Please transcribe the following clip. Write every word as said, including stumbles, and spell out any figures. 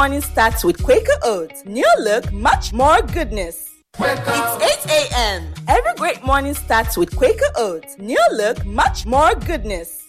morning starts with Quaker Oats. New look, much more goodness. It's eight a.m. Every great morning starts with Quaker Oats. New look, much more goodness.